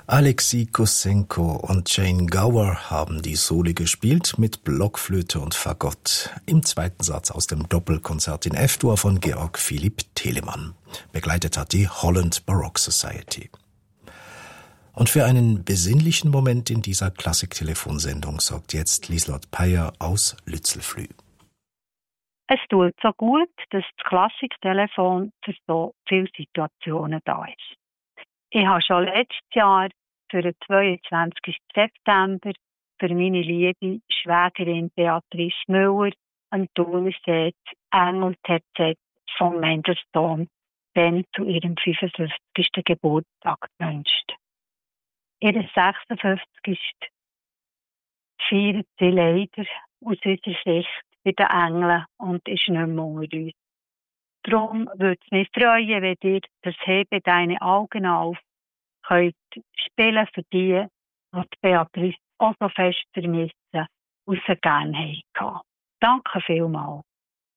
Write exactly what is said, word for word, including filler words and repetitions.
Alexei Kossenko und Jane Gower haben die Soli gespielt mit Blockflöte und Fagott im zweiten Satz aus dem Doppelkonzert in F-Dur von Georg Philipp Telemann. Begleitet hat die Holland Baroque Society. Und für einen besinnlichen Moment in dieser Klassik-Telefonsendung sorgt jetzt Lieslott Peyer aus Lützelflüh. Es tut so gut, dass das Klassiktelefon für so viele Situationen da ist. Ich habe schon letztes Jahr für den zweiundzwanzigsten September für meine liebe Schwägerin Beatrice Müller ein Thunerset Engelterzett von Mendelssohn dann zu ihrem fünfundfünfzigsten Geburtstag gewünscht. Ihr sechsundfünfzigsten feiert sie leider aus unserer Sicht bei den Engeln und ist nicht mehr unter uns. Darum würde es mich freuen, wenn ihr das «Hebe deine Augen auf» könnt spielen für die, die Beatrice auch so fest vermissen und sie gerne haben. Danke vielmals.